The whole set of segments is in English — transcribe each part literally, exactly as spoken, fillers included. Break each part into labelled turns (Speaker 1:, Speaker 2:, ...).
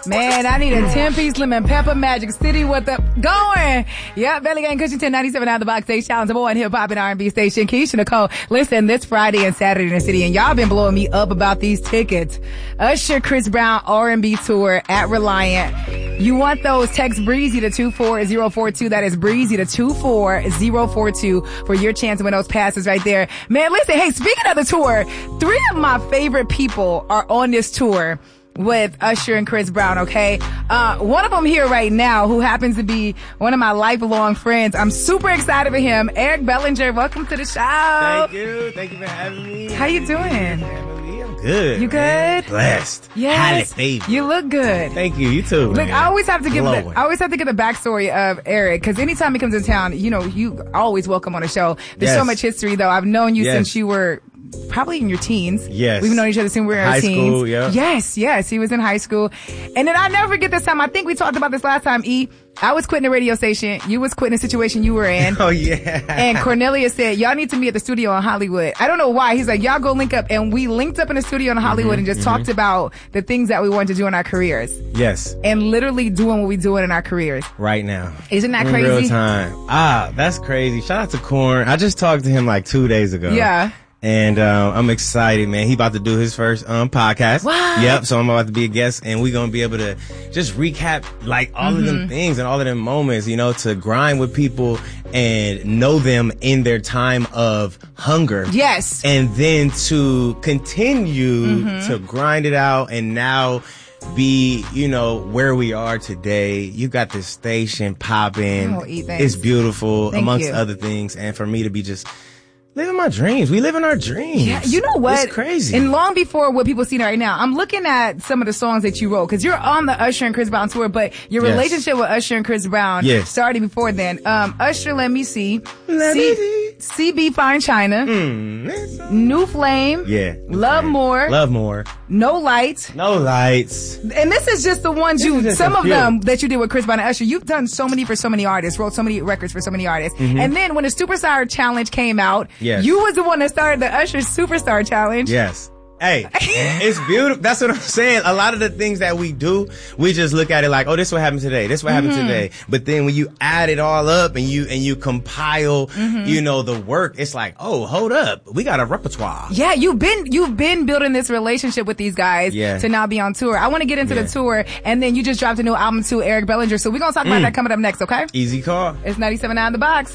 Speaker 1: Man, I need a ten-piece lemon pepper Magic City with the going. Yeah, Belly Gang Cushington, ninety-seven out of the box station. Challenge, number one hip-hop and R and B station. Keisha Nicole. Listen, this Friday and Saturday in the city, and y'all been blowing me up about these tickets. Usher Chris Brown R and B tour at Reliant. You want those? Text Breezy to two four zero four two. That is Breezy to two four zero four two for your chance to win those passes right there. Man, listen, hey, speaking of the tour, three of my favorite people are on this tour with Usher and Chris Brown, okay? Uh, one of them here right now who happens to be one of my lifelong friends. I'm super excited for him. Eric Bellinger, welcome to the show.
Speaker 2: Thank you. Thank you for having me.
Speaker 1: How you doing?
Speaker 2: I'm good.
Speaker 1: You good?
Speaker 2: Man. Blessed.
Speaker 1: Yes.
Speaker 2: Halle, baby.
Speaker 1: You look good.
Speaker 2: Thank you. You too.
Speaker 1: Look,
Speaker 2: man.
Speaker 1: I always have to give the,
Speaker 2: Glowing.
Speaker 1: I always have to give the backstory of Eric, because anytime he comes in town, you know, you always welcome on the show. There's
Speaker 2: Yes.
Speaker 1: so much history, though. I've known you
Speaker 2: Yes.
Speaker 1: since you were probably in your teens.
Speaker 2: Yes.
Speaker 1: We've known each other since we were in our
Speaker 2: High
Speaker 1: teens.
Speaker 2: school, yeah.
Speaker 1: Yes, yes. He was in high school. And then I never forget this time. I think we talked about this last time, E. I was quitting the radio station. You was quitting the situation you were in.
Speaker 2: Oh, yeah.
Speaker 1: And Cornelius said, y'all need to meet at the studio in Hollywood. I don't know why. He's like, y'all go link up. And we linked up in the studio in Hollywood
Speaker 2: Mm-hmm,
Speaker 1: and just
Speaker 2: mm-hmm.
Speaker 1: talked about the things that we wanted to do in our careers.
Speaker 2: Yes.
Speaker 1: And literally doing what we're doing in our careers.
Speaker 2: Right now.
Speaker 1: Isn't that
Speaker 2: in
Speaker 1: crazy?
Speaker 2: real time. Ah, that's crazy. Shout out to Corn. I just talked to him like two days ago.
Speaker 1: Yeah.
Speaker 2: And um, I'm excited, man. He about to do his first um podcast.
Speaker 1: What?
Speaker 2: Yep. So I'm about to be a guest, and we're gonna be able to just recap like all
Speaker 1: Mm-hmm.
Speaker 2: of them things and all of them moments, you know, to grind with people and know them in their time of hunger.
Speaker 1: Yes.
Speaker 2: And then to continue
Speaker 1: Mm-hmm.
Speaker 2: to grind it out, and now be, you know, where we are today. You got this station popping.
Speaker 1: Oh, E, thanks.
Speaker 2: It's beautiful,
Speaker 1: Thank
Speaker 2: amongst
Speaker 1: you.
Speaker 2: other things. And for me to be just living my dreams. We live in our dreams.
Speaker 1: Yeah, you know what?
Speaker 2: It's crazy.
Speaker 1: And long before what people see right now, I'm looking at some of the songs that you wrote, because you're on the Usher and Chris Brown tour, but your
Speaker 2: Yes.
Speaker 1: relationship with Usher and Chris Brown
Speaker 2: Yes.
Speaker 1: started before then. Um, Usher, Let Me See.
Speaker 2: Let
Speaker 1: C-
Speaker 2: me see.
Speaker 1: C B Fine China.
Speaker 2: Mm, it's a-
Speaker 1: New Flame.
Speaker 2: yeah.
Speaker 1: Love More.
Speaker 2: Love more.
Speaker 1: No Light.
Speaker 2: No lights.
Speaker 1: And this is just the ones
Speaker 2: This
Speaker 1: you,
Speaker 2: is just
Speaker 1: some
Speaker 2: a
Speaker 1: of
Speaker 2: few.
Speaker 1: them that you did with Chris Brown and Usher. You've done so many for so many artists, wrote so many records for so many artists.
Speaker 2: Mm-hmm.
Speaker 1: And then when the Superstar Challenge came out,
Speaker 2: Yes.
Speaker 1: you was the one that started the Usher Superstar Challenge.
Speaker 2: Yes. Hey, it's beautiful. That's what I'm saying. A lot of the things that we do, we just look at it like, oh, this is what happened today. This is what happened
Speaker 1: Mm-hmm.
Speaker 2: today. But then when you add it all up and you, and you compile,
Speaker 1: Mm-hmm.
Speaker 2: you know, the work, it's like, oh, hold up. We got a repertoire.
Speaker 1: Yeah, you've been you've been building this relationship with these guys
Speaker 2: Yeah.
Speaker 1: to now be on tour. I want to get into
Speaker 2: Yeah.
Speaker 1: the tour, and then you just dropped a new album too, Eric Bellinger. So we're gonna talk about
Speaker 2: Mm.
Speaker 1: that coming up next, okay?
Speaker 2: Easy call.
Speaker 1: It's ninety-seven nine The Box.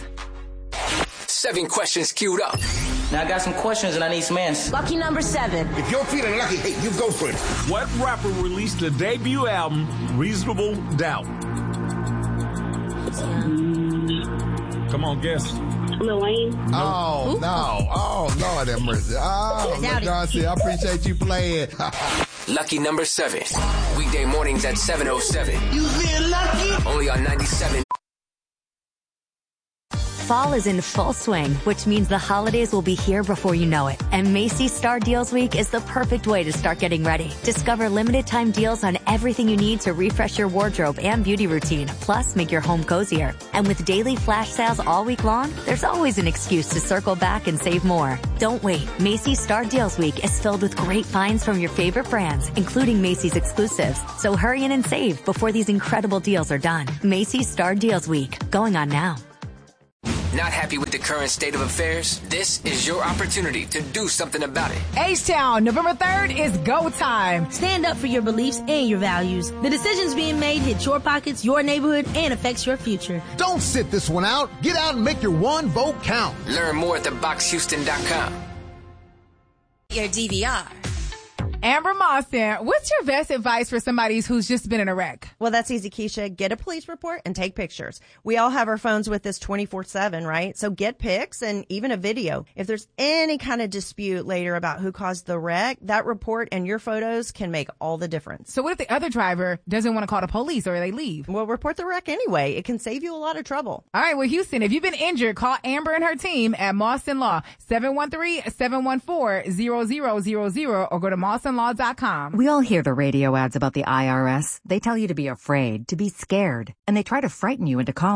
Speaker 3: Seven questions queued up.
Speaker 4: Now I got some questions and I need some answers.
Speaker 5: Lucky number seven.
Speaker 6: If you're feeling lucky, hey, you go for it.
Speaker 7: What rapper released the debut album, Reasonable Doubt? Come on, guess.
Speaker 5: Lil Wayne.
Speaker 6: Oh, no. Oh, Lord have mercy. Oh,
Speaker 5: Doubt it.
Speaker 6: Garcia, I appreciate you playing.
Speaker 3: Lucky number seven. Weekday mornings at seven oh seven.
Speaker 6: You feel lucky?
Speaker 3: Only on ninety-seven.
Speaker 8: Fall is in full swing, which means the holidays will be here before you know it. And Macy's Star Deals Week is the perfect way to start getting ready. Discover limited time deals on everything you need to refresh your wardrobe and beauty routine, plus make your home cozier. And with daily flash sales all week long, there's always an excuse to circle back and save more. Don't wait. Macy's Star Deals Week is filled with great finds from your favorite brands, including Macy's exclusives. So hurry in and save before these incredible deals are done. Macy's Star Deals Week, going on now.
Speaker 3: Not happy with the current state of affairs? This is your opportunity to do something about it.
Speaker 1: H-Town, November third is go time.
Speaker 5: Stand up for your beliefs and your values. The decisions being made hit your pockets, your neighborhood, and affects your future.
Speaker 6: Don't sit this one out. Get out and make your one vote count.
Speaker 3: Learn more at the box houston dot com.
Speaker 9: Your D V R.
Speaker 1: Amber Mawson, what's your best advice for somebody who's just been in a wreck?
Speaker 10: Well, that's easy, Keisha. Get a police report and take pictures. We all have our phones with us twenty-four seven, right? So get pics and even a video. If there's any kind of dispute later about who caused the wreck, that report and your photos can make all the difference.
Speaker 1: So what if the other driver doesn't want to call the police or they leave?
Speaker 10: Well, report the wreck anyway. It can save you a lot of trouble.
Speaker 1: All right, well, Houston, if you've been injured, call Amber and her team at Mawson Law, seven one three, seven one four, zero zero zero zero, or go to mawson law dot com.
Speaker 11: We all hear the radio ads about the I R S. They tell you to be afraid, to be scared, and they try to frighten you into calling.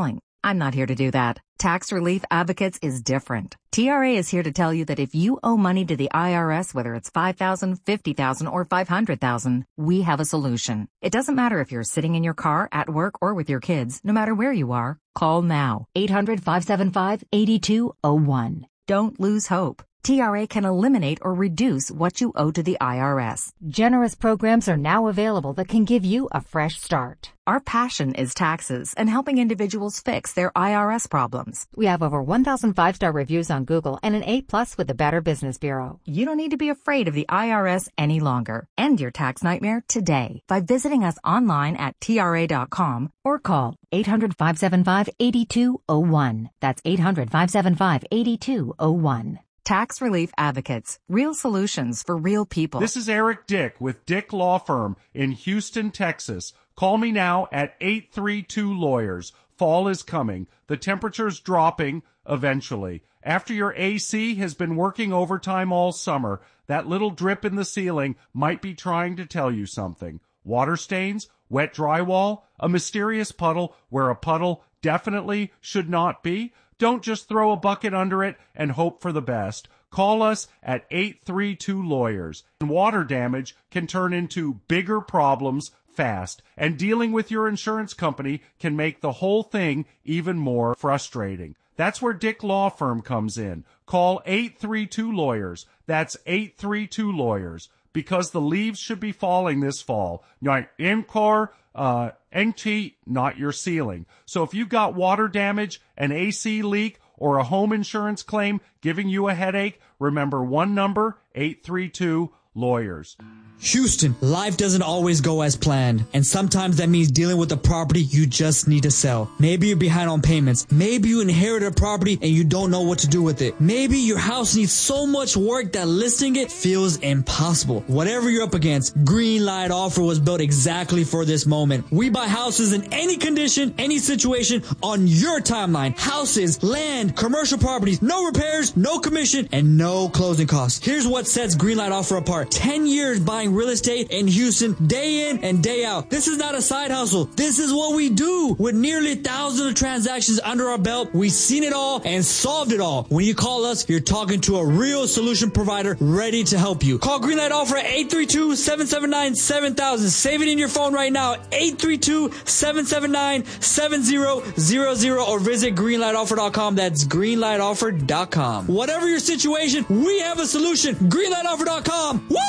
Speaker 11: I'm not here to do that. Tax Relief Advocates is different. T R A is here to tell you that if you owe money to the I R S, whether it's five thousand dollars, fifty thousand dollars, or five hundred thousand dollars, we have a solution. It doesn't matter if you're sitting in your car, at work, or with your kids. No matter where you are, call now. eight hundred, five seven five, eight two zero one. Don't lose hope. T R A can eliminate or reduce what you owe to the I R S. Generous programs are now available that can give you a fresh start. Our passion is taxes and helping individuals fix their I R S problems. We have over one thousand five-star reviews on Google and an A plus with the Better Business Bureau. You don't need to be afraid of the I R S any longer. End your tax nightmare today by visiting us online at T R A dot com or call eight hundred, five seven five, eight two zero one. That's eight hundred, five seven five, eight two zero one. Tax Relief Advocates. Real solutions for real people.
Speaker 12: This is Eric Dick with Dick Law Firm in Houston, Texas. Call me now at eight three two lawyers. Fall is coming. The temperature's dropping eventually. After your A C has been working overtime all summer, that little drip in the ceiling might be trying to tell you something. Water stains, wet drywall, a mysterious puddle where a puddle definitely should not be. Don't just throw a bucket under it and hope for the best. Call us at eight three two lawyers. Water damage can turn into bigger problems fast, and dealing with your insurance company can make the whole thing even more frustrating. That's where Dick Law Firm comes in. Call eight three two lawyers. That's eight three two lawyers. Because the leaves should be falling this fall. Not Encore, uh, N T, not your ceiling. So if you've got water damage, an A C leak, or a home insurance claim giving you a headache, remember one number, eight three two lawyers.
Speaker 13: Houston, life doesn't always go as planned, and sometimes that means dealing with a property you just need to sell. Maybe you're behind on payments. Maybe you inherited a property and you don't know what to do with it. Maybe your house needs so much work that listing it feels impossible. Whatever you're up against, Greenlight Offer was built exactly for this moment. We buy houses in any condition, any situation, on your timeline. Houses, land, commercial properties, no repairs, no commission, and no closing costs. Here's what sets Greenlight Offer apart. ten years buying real estate in Houston, day in and day out. This is not a side hustle. This is what we do. With nearly thousands of transactions under our belt, we've seen it all and solved it all. When you call us, you're talking to a real solution provider ready to help you. Call Greenlight Offer at eight three two, seven seven nine, seven thousand. Save it in your phone right now, eight three two, seven seven nine, seven zero zero zero, or visit greenlight offer dot com. That's greenlight offer dot com. Whatever your situation, we have a solution. greenlight offer dot com. Woo!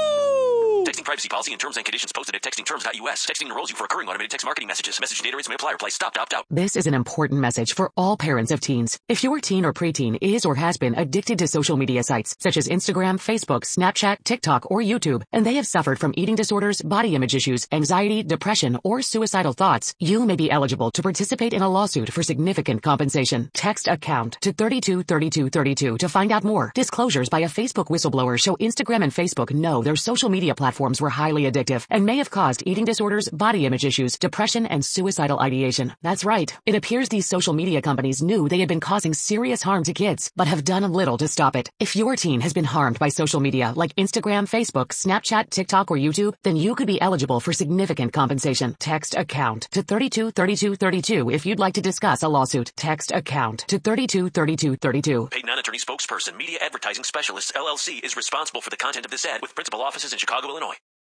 Speaker 14: Texting privacy policy and terms and conditions posted at texting terms dot U S. Texting enrolls you for recurring automated text marketing messages. Message data rates may apply. Reply stop, opt out.
Speaker 15: This is an important message for all parents of teens. If your teen or preteen is or has been addicted to social media sites such as Instagram, Facebook, Snapchat, TikTok, or YouTube, and they have suffered from eating disorders, body image issues, anxiety, depression, or suicidal thoughts, you may be eligible to participate in a lawsuit for significant compensation. Text account to thirty-two thirty-two thirty-two to find out more. Disclosures by a Facebook whistleblower show Instagram and Facebook know their social media platforms were highly addictive and may have caused eating disorders, body image issues, depression, and suicidal ideation. That's right. It appears these social media companies knew they had been causing serious harm to kids, but have done little to stop it. If your teen has been harmed by social media like Instagram, Facebook, Snapchat, TikTok, or YouTube, then you could be eligible for significant compensation. Text account to thirty-two thirty-two thirty-two if you'd like to discuss a lawsuit. Text account to thirty-two thirty-two thirty-two.
Speaker 14: Paid non-attorney spokesperson, Media Advertising Specialists, L L C is responsible for the content of this ad with principal offices in Chicago, Illinois.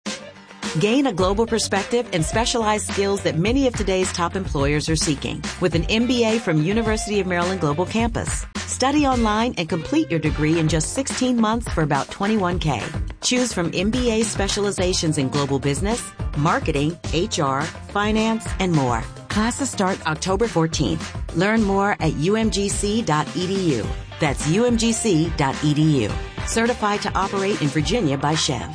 Speaker 16: Gain a global perspective and specialized skills that many of today's top employers are seeking with an M B A from University of Maryland Global Campus. Study online and complete your degree in just sixteen months for about twenty-one K. Choose from M B A specializations in global business, marketing, H R, finance, and more. Classes start October fourteenth. Learn more at U M G C dot E D U. That's U M G C dot E D U. Certified to operate in Virginia by Chev.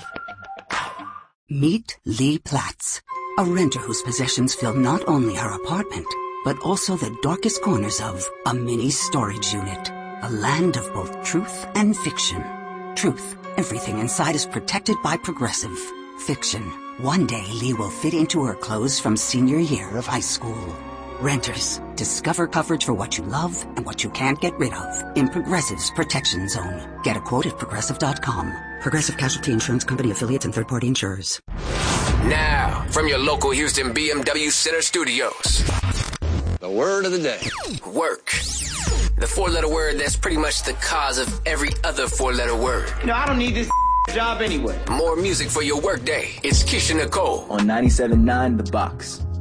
Speaker 17: Meet Lee Platts, a renter whose possessions fill not only her apartment, but also the darkest corners of a mini storage unit. A land of both truth and fiction. Truth, everything inside is protected by Progressive. Fiction, one day Lee will fit into her clothes from senior year of high school. Renters, discover coverage for what you love and what you can't get rid of in Progressive's Protection Zone. Get a quote at progressive dot com. Progressive Casualty Insurance Company affiliates and third-party insurers.
Speaker 3: Now, from your local Houston B M W Center studios. The word of the day. Work. The four-letter word that's pretty much the cause of every other four-letter word.
Speaker 18: You know, I don't need this job anyway.
Speaker 3: More music for your work day. It's Keisha Nicole.
Speaker 19: On ninety-seven point nine The Box.